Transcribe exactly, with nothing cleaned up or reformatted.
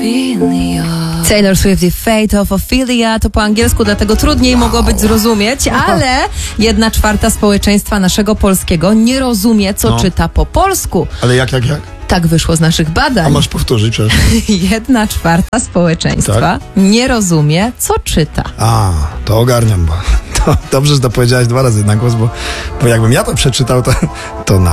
Taylor Swift i Fate of Ophelia to po angielsku, dlatego trudniej mogło być zrozumieć, ale jedna czwarta społeczeństwa naszego polskiego nie rozumie, co No. czyta po polsku. Ale jak, jak, jak? Tak wyszło z naszych badań. A masz powtórzyć przecież. Jedna czwarta społeczeństwa Tak? nie rozumie, co czyta. A, to ogarniam, bo to dobrze, że to powiedziałeś dwa razy na głos, bo, bo jakbym ja to przeczytał, to, to na